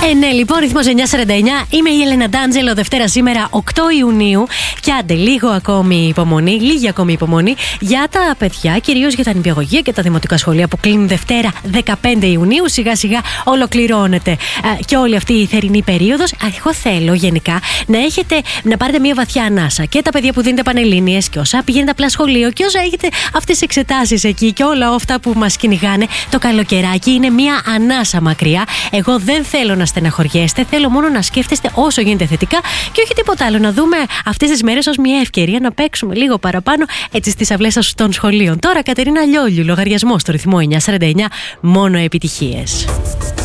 Ναι, λοιπόν, ρυθμός 9:49. Είμαι η Έλενα Ντάντζελο. Δευτέρα σήμερα, 8 Ιουνίου. Και άντε, λίγη ακόμη υπομονή για τα παιδιά, κυρίως για τα νηπιαγωγεία και τα δημοτικά σχολεία που κλείνουν Δευτέρα 15 Ιουνίου. Σιγά-σιγά ολοκληρώνεται και όλη αυτή η θερινή περίοδος. Εγώ θέλω γενικά να πάρετε μια βαθιά ανάσα. Και τα παιδιά που δίνετε πανελλήνιες και όσα πηγαίνετε απλά σχολείο και όσα έχετε αυτές τις εξετάσεις εκεί και όλα αυτά που μας κυνηγάνε. Το καλοκαιράκι είναι μια ανάσα μακριά. Εγώ δεν θέλω να στεναχωριέστε, θέλω μόνο να σκέφτεστε όσο γίνεται θετικά και όχι τίποτα άλλο. Να δούμε αυτές τις μέρες ως μια ευκαιρία να παίξουμε λίγο παραπάνω έτσι στις αυλές των σχολείων. Τώρα Κατερίνα Λιόλιου, λογαριασμό στο ρυθμό 949, μόνο επιτυχίες.